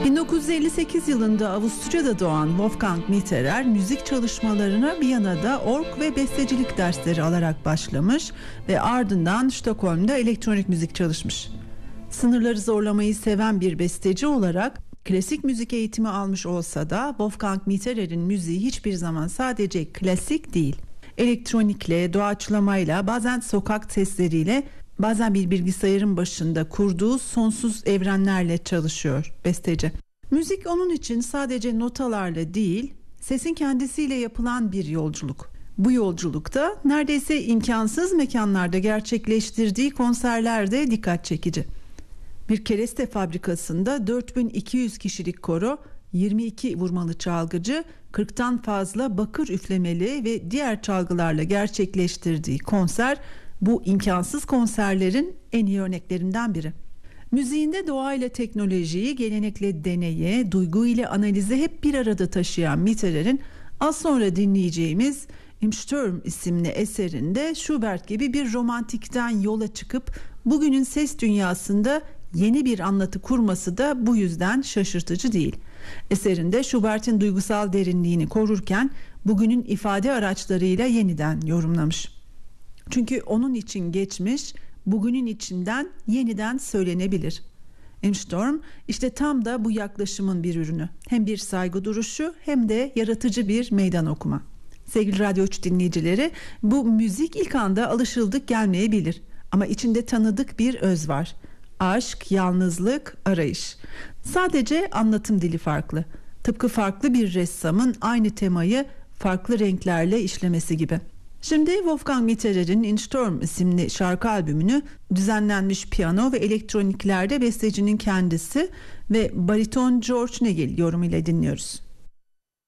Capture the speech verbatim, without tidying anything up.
bin dokuz yüz elli sekiz yılında Avusturya'da doğan Wolfgang Mitterer müzik çalışmalarına Viyana'da org ve bestecilik dersleri alarak başlamış ve ardından Stockholm'da elektronik müzik çalışmış. Sınırları zorlamayı seven bir besteci olarak klasik müzik eğitimi almış olsa da Wolfgang Mitterer'in müziği hiçbir zaman sadece klasik değil. Elektronikle, doğaçlamayla, bazen sokak sesleriyle, bazen bir bilgisayarın başında kurduğu sonsuz evrenlerle çalışıyor besteci. Müzik onun için sadece notalarla değil, sesin kendisiyle yapılan bir yolculuk. Bu yolculukta neredeyse imkansız mekanlarda gerçekleştirdiği konserlerde dikkat çekici. Bir kereste fabrikasında dört bin iki yüz kişilik koro, yirmi iki vurmalı çalgıcı, kırktan fazla bakır üflemeli ve diğer çalgılarla gerçekleştirdiği konser, bu imkansız konserlerin en iyi örneklerinden biri. Müziğinde doğayla teknolojiyi, gelenekle deneyi, duygu ile analizi hep bir arada taşıyan Mitterer'in az sonra dinleyeceğimiz Im Sturm isimli eserinde Schubert gibi bir romantikten yola çıkıp bugünün ses dünyasında yeni bir anlatı kurması da bu yüzden şaşırtıcı değil. Eserinde Schubert'in duygusal derinliğini korurken bugünün ifade araçlarıyla yeniden yorumlamış. Çünkü onun için geçmiş, bugünün içinden yeniden söylenebilir. Im Sturm işte tam da bu yaklaşımın bir ürünü. Hem bir saygı duruşu hem de yaratıcı bir meydan okuma. Sevgili Radyo üç dinleyicileri, bu müzik ilk anda alışıldık gelmeyebilir. Ama içinde tanıdık bir öz var. Aşk, yalnızlık, arayış. Sadece anlatım dili farklı. Tıpkı farklı bir ressamın aynı temayı farklı renklerle işlemesi gibi. Şimdi Wolfgang Mitterer'in In Sturm isimli şarkı albümünü düzenlenmiş piyano ve elektroniklerde bestecinin kendisi ve bariton George Negil yorumuyla dinliyoruz.